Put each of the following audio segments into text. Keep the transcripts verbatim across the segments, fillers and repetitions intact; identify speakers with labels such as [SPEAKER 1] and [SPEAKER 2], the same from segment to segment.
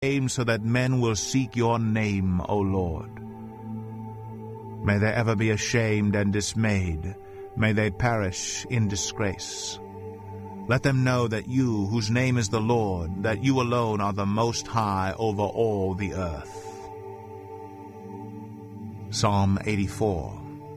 [SPEAKER 1] name so that men will seek your name, O Lord. May they ever be ashamed and dismayed. May they perish in disgrace. Let them know that you, whose name is the Lord, that you alone are the Most High over all the earth. Psalm eighty-four.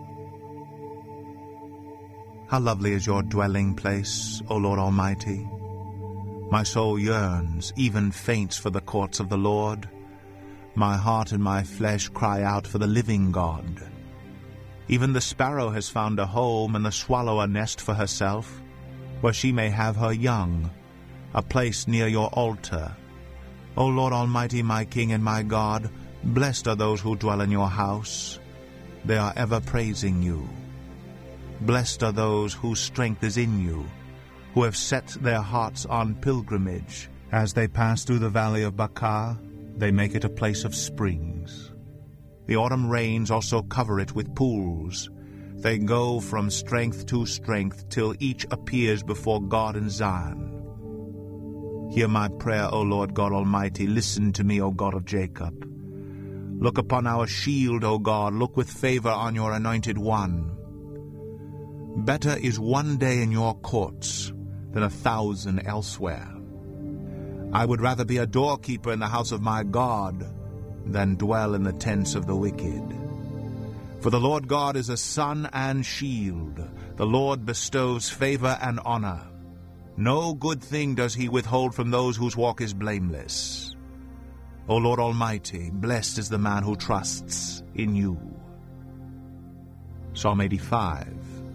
[SPEAKER 1] How lovely is your dwelling place, O Lord Almighty! My soul yearns, even faints for the courts of the Lord. My heart and my flesh cry out for the living God. Even the sparrow has found a home, and the swallow a nest for herself, where she may have her young, a place near your altar. O Lord Almighty, my King and my God, blessed are those who dwell in your house. They are ever praising you. Blessed are those whose strength is in you, who have set their hearts on pilgrimage. As they pass through the valley of Baca, they make it a place of springs. The autumn rains also cover it with pools. They go from strength to strength till each appears before God in Zion. Hear my prayer, O Lord God Almighty. Listen to me, O God of Jacob. Look upon our shield, O God. Look with favor on your anointed one. Better is one day in your courts than a thousand elsewhere. I would rather be a doorkeeper in the house of my God than dwell in the tents of the wicked. For the Lord God is a sun and shield. The Lord bestows favor and honor. No good thing does he withhold from those whose walk is blameless. O Lord Almighty, blessed is the man who trusts in you. Psalm eighty-five.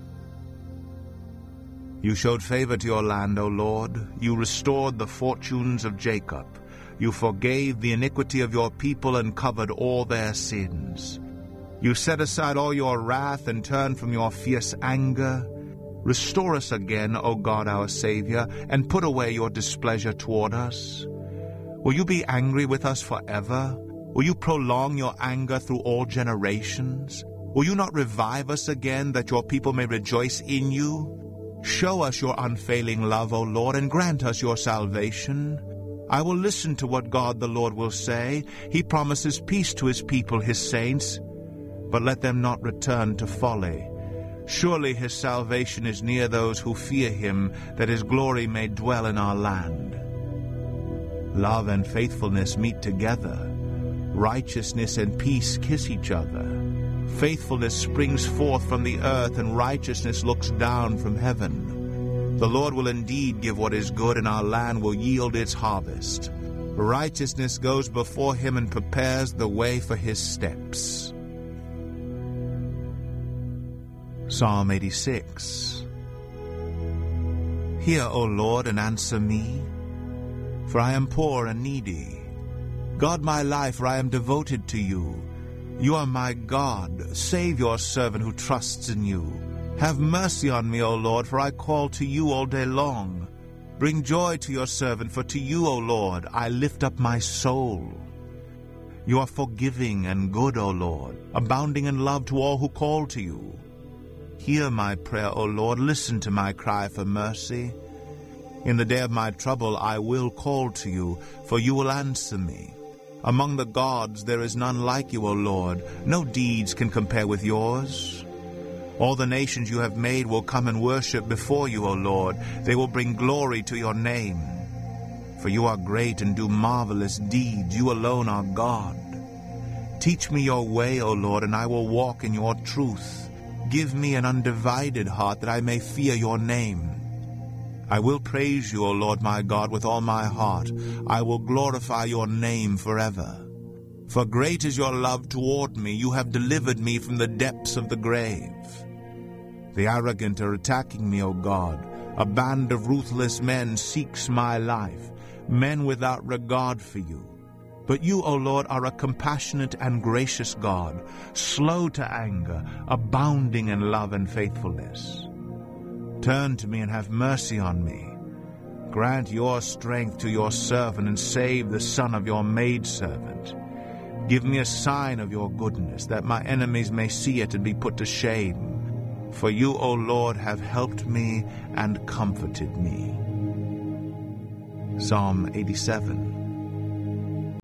[SPEAKER 1] You showed favor to your land, O Lord. You restored the fortunes of Jacob. You forgave the iniquity of your people and covered all their sins. You set aside all your wrath and turned from your fierce anger. Restore us again, O God our Savior, and put away your displeasure toward us. Will you be angry with us forever? Will you prolong your anger through all generations? Will you not revive us again, that your people may rejoice in you? Show us your unfailing love, O Lord, and grant us your salvation. I will listen to what God the Lord will say. He promises peace to his people, his saints, but let them not return to folly. Surely his salvation is near those who fear him, that his glory may dwell in our land. Love and faithfulness meet together. Righteousness and peace kiss each other. Faithfulness springs forth from the earth, and righteousness looks down from heaven. The Lord will indeed give what is good, and our land will yield its harvest. Righteousness goes before him and prepares the way for his steps. Psalm eighty-six. Hear, O Lord, and answer me, for I am poor and needy. God my life, for I am devoted to you. You are my God. Save your servant who trusts in you. Have mercy on me, O Lord, for I call to you all day long. Bring joy to your servant, for to you, O Lord, I lift up my soul. You are forgiving and good, O Lord, abounding in love to all who call to you. Hear my prayer, O Lord. Listen to my cry for mercy. In the day of my trouble I will call to you, for you will answer me. Among the gods there is none like you, O Lord. No deeds can compare with yours. All the nations you have made will come and worship before you, O Lord. They will bring glory to your name. For you are great and do marvelous deeds. You alone are God. Teach me your way, O Lord, and I will walk in your truth. Give me an undivided heart, that I may fear your name. I will praise you, O Lord my God, with all my heart. I will glorify your name forever. For great is your love toward me. You have delivered me from the depths of the grave. The arrogant are attacking me, O God. A band of ruthless men seeks my life, men without regard for you. But you, O Lord, are a compassionate and gracious God, slow to anger, abounding in love and faithfulness. Turn to me and have mercy on me. Grant your strength to your servant and save the son of your maidservant. Give me a sign of your goodness, that my enemies may see it and be put to shame. For you, O Lord, have helped me and comforted me. Psalm eighty-seven.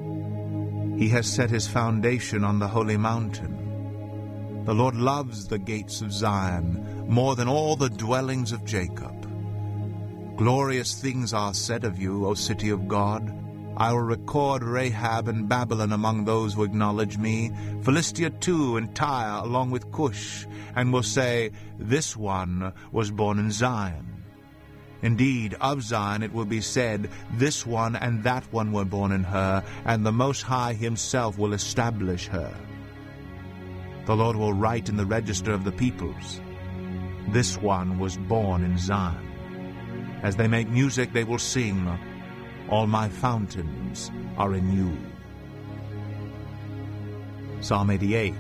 [SPEAKER 1] He has set his foundation on the holy mountain. The Lord loves the gates of Zion more than all the dwellings of Jacob. Glorious things are said of you, O city of God. I will record Rahab and Babylon among those who acknowledge me, Philistia too, and Tyre along with Cush, and will say, this one was born in Zion. Indeed, of Zion it will be said, this one and that one were born in her, and the Most High himself will establish her. The Lord will write in the register of the peoples, this one was born in Zion. As they make music, they will sing, all my fountains are in you. Psalm eighty-eight.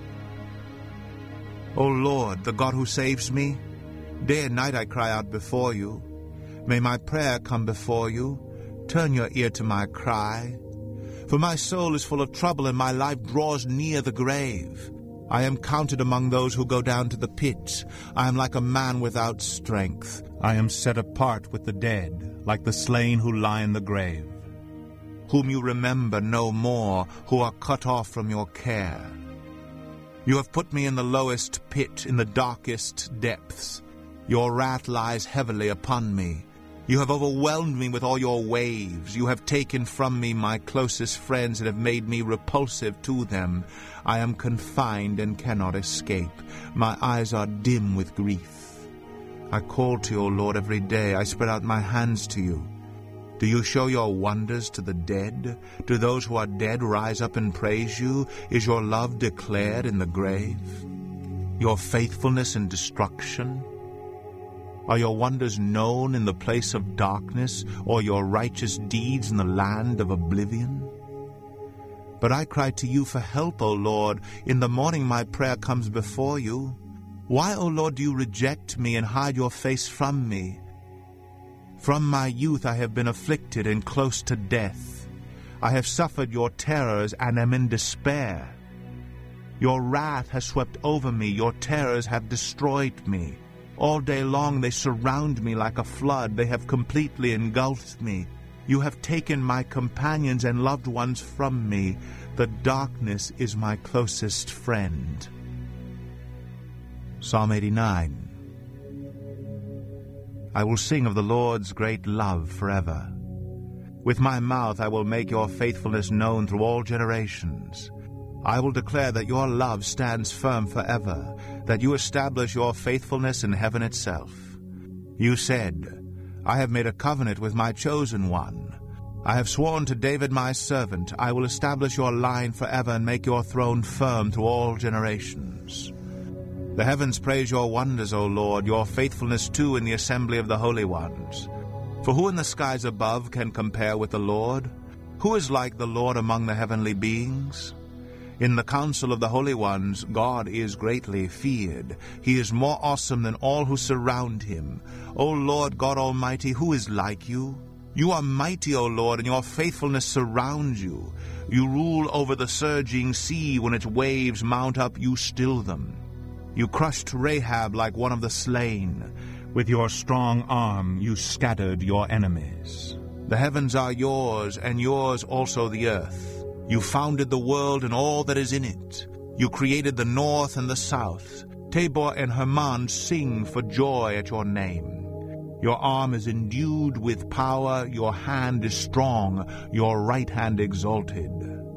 [SPEAKER 1] O Lord, the God who saves me, day and night I cry out before you. May my prayer come before you. Turn your ear to my cry. For my soul is full of trouble, and my life draws near the grave. I am counted among those who go down to the pit. I am like a man without strength. I am set apart with the dead, like the slain who lie in the grave, whom you remember no more, who are cut off from your care. You have put me in the lowest pit, in the darkest depths. Your wrath lies heavily upon me. You have overwhelmed me with all your waves. You have taken from me my closest friends and have made me repulsive to them. I am confined and cannot escape. My eyes are dim with grief. I call to you, O Lord, every day. I spread out my hands to you. Do you show your wonders to the dead? Do those who are dead rise up and praise you? Is your love declared in the grave? Your faithfulness in destruction? Are your wonders known in the place of darkness, or your righteous deeds in the land of oblivion? But I cry to you for help, O Lord. In the morning my prayer comes before you. Why, O Lord, do you reject me and hide your face from me? From my youth I have been afflicted and close to death. I have suffered your terrors and am in despair. Your wrath has swept over me. Your terrors have destroyed me. All day long they surround me like a flood. They have completely engulfed me. You have taken my companions and loved ones from me. The darkness is my closest friend. Psalm eighty-nine. I will sing of the Lord's great love forever. With my mouth I will make your faithfulness known through all generations. I will declare that your love stands firm forever, that you establish your faithfulness in heaven itself. You said, I have made a covenant with my chosen one. I have sworn to David my servant, I will establish your line forever and make your throne firm through all generations. The heavens praise your wonders, O Lord, your faithfulness too in the assembly of the holy ones. For who in the skies above can compare with the Lord? Who is like the Lord among the heavenly beings? In the council of the holy ones, God is greatly feared. He is more awesome than all who surround him. O Lord God Almighty, who is like you? You are mighty, O Lord, and your faithfulness surrounds you. You rule over the surging sea. When its waves mount up, you still them. You crushed Rahab like one of the slain. With your strong arm you scattered your enemies. The heavens are yours, and yours also the earth. You founded the world and all that is in it. You created the north and the south. Tabor and Hermon sing for joy at your name. Your arm is endued with power, your hand is strong, your right hand exalted.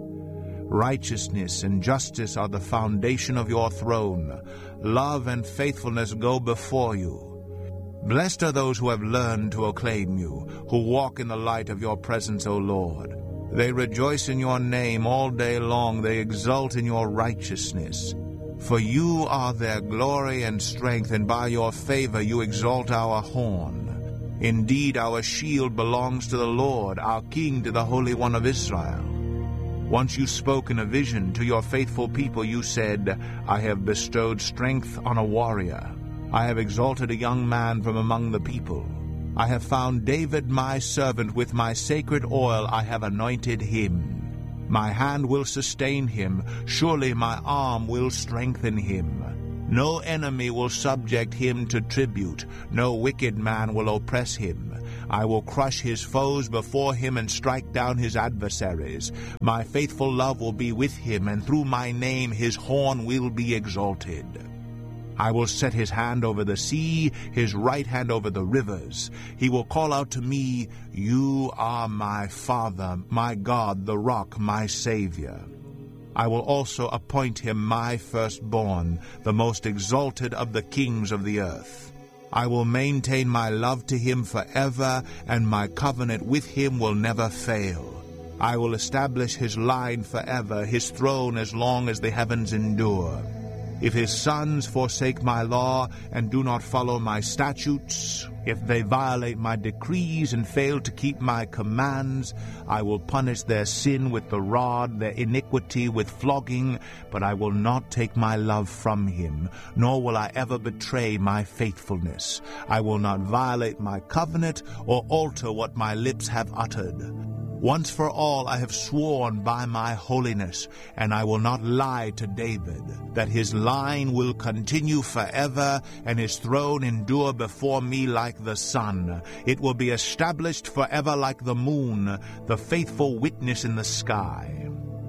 [SPEAKER 1] Righteousness and justice are the foundation of your throne. Love and faithfulness go before you. Blessed are those who have learned to acclaim you, who walk in the light of your presence, O Lord. They rejoice in your name all day long. They exult in your righteousness. For you are their glory and strength, and by your favor you exalt our horn. Indeed, our shield belongs to the Lord, our King to the Holy One of Israel. Once you spoke in a vision to your faithful people, you said, I have bestowed strength on a warrior. I have exalted a young man from among the people. I have found David my servant. With my sacred oil I have anointed him. My hand will sustain him. Surely my arm will strengthen him. No enemy will subject him to tribute. No wicked man will oppress him. I will crush his foes before him and strike down his adversaries. My faithful love will be with him, and through my name his horn will be exalted. I will set his hand over the sea, his right hand over the rivers. He will call out to me, "You are my Father, my God, the rock, my Savior." I will also appoint him my firstborn, the most exalted of the kings of the earth. I will maintain my love to him forever, and my covenant with him will never fail. I will establish his line forever, his throne as long as the heavens endure. If his sons forsake my law and do not follow my statutes, if they violate my decrees and fail to keep my commands, I will punish their sin with the rod, their iniquity with flogging, but I will not take my love from him, nor will I ever betray my faithfulness. I will not violate my covenant or alter what my lips have uttered. Once for all I have sworn by my holiness, and I will not lie to David, that his line will continue forever, and his throne endure before me like the sun. It will be established forever like the moon, the faithful witness in the sky.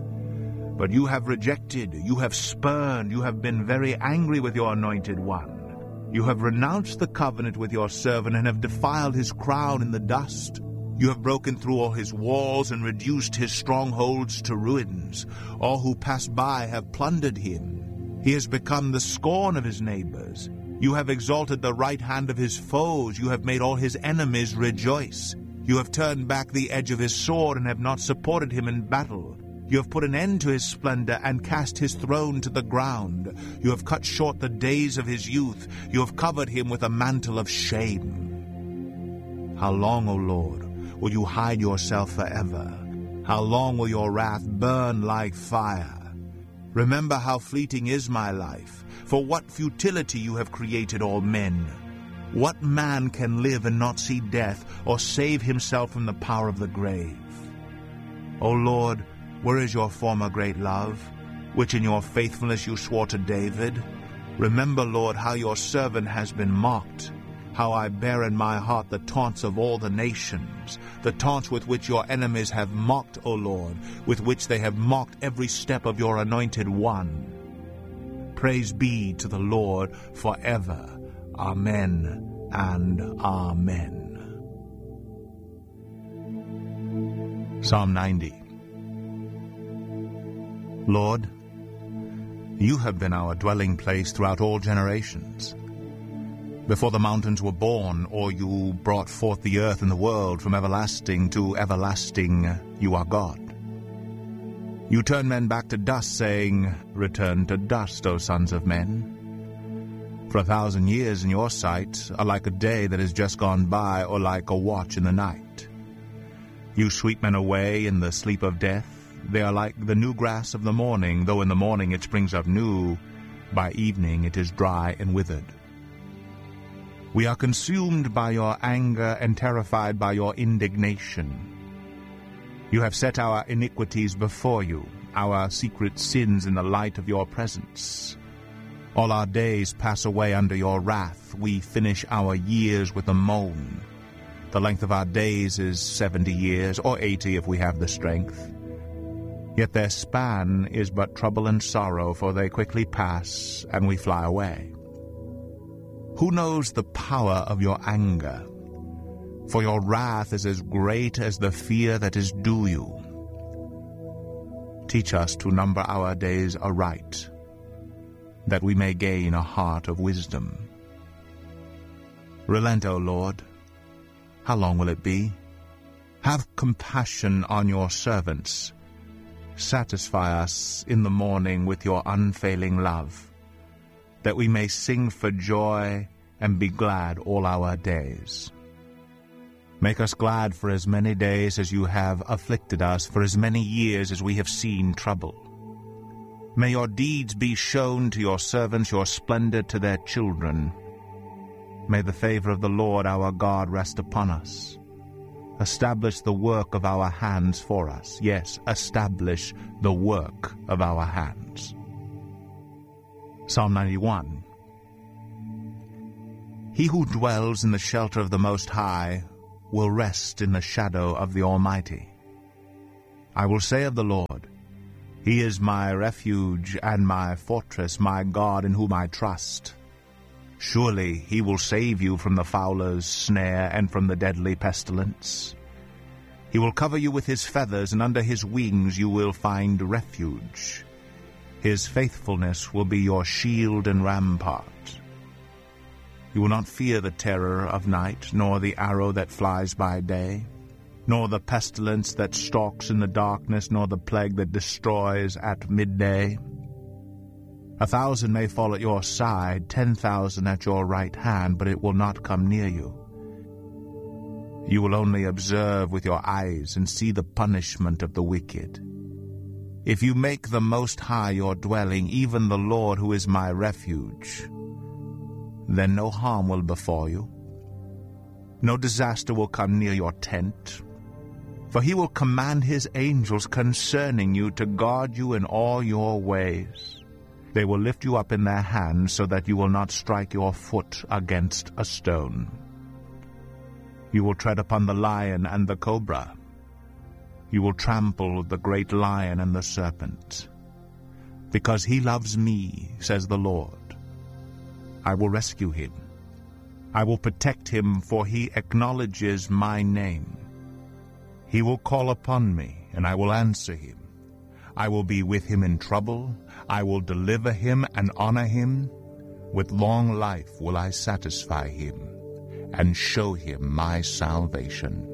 [SPEAKER 1] But you have rejected, you have spurned, you have been very angry with your anointed one. You have renounced the covenant with your servant, and have defiled his crown in the dust. You have broken through all his walls and reduced his strongholds to ruins. All who pass by have plundered him. He has become the scorn of his neighbors. You have exalted the right hand of his foes. You have made all his enemies rejoice. You have turned back the edge of his sword and have not supported him in battle. You have put an end to his splendor and cast his throne to the ground. You have cut short the days of his youth. You have covered him with a mantle of shame. How long, O Lord, will you hide yourself forever? How long will your wrath burn like fire? Remember how fleeting is my life. For what futility you have created all men. What man can live and not see death, or save himself from the power of the grave? O Lord, where is your former great love, which in your faithfulness you swore to David? Remember, Lord, how your servant has been mocked, how I bear in my heart the taunts of all the nations, the taunts with which your enemies have mocked, O Lord, with which they have mocked every step of your anointed one. Praise be to the Lord forever. Amen and amen. Psalm ninety. Lord, you have been our dwelling place throughout all generations. Before the mountains were born, or you brought forth the earth and the world, from everlasting to everlasting, you are God. You turn men back to dust, saying, "Return to dust, O sons of men." For a thousand years in your sight are like a day that has just gone by, or like a watch in the night. You sweep men away in the sleep of death. They are like the new grass of the morning, though in the morning it springs up new, by evening it is dry and withered. We are consumed by your anger and terrified by your indignation. You have set our iniquities before you, our secret sins in the light of your presence. All our days pass away under your wrath. We finish our years with a moan. The length of our days is seventy years, or eighty if we have the strength. Yet their span is but trouble and sorrow, for they quickly pass, and we fly away. Who knows the power of your anger? For your wrath is as great as the fear that is due you. Teach us to number our days aright, that we may gain a heart of wisdom. Relent, O Lord. How long will it be? Have compassion on your servants. Satisfy us in the morning with your unfailing love, that we may sing for joy and be glad all our days. Make us glad for as many days as you have afflicted us, for as many years as we have seen trouble. May your deeds be shown to your servants, your splendor to their children. May the favor of the Lord our God rest upon us. Establish the work of our hands for us. Yes, establish the work of our hands. Psalm ninety-one. He who dwells in the shelter of the Most High will rest in the shadow of the Almighty. I will say of the Lord, He is my refuge and my fortress, my God in whom I trust. Surely He will save you from the fowler's snare and from the deadly pestilence. He will cover you with His feathers, and under His wings you will find refuge. His faithfulness will be your shield and rampart. You will not fear the terror of night, nor the arrow that flies by day, nor the pestilence that stalks in the darkness, nor the plague that destroys at midday. A thousand may fall at your side, ten thousand at your right hand, but it will not come near you. You will only observe with your eyes and see the punishment of the wicked. If you make the Most High your dwelling, even the Lord who is my refuge, then no harm will befall you. No disaster will come near your tent. For He will command His angels concerning you to guard you in all your ways. They will lift you up in their hands so that you will not strike your foot against a stone. You will tread upon the lion and the cobra. You will trample the great lion and the serpent. Because He loves me, says the Lord, I will rescue Him. I will protect Him, for He acknowledges my name. He will call upon me, and I will answer Him. I will be with Him in trouble. I will deliver Him and honor Him. With long life will I satisfy Him and show Him my salvation.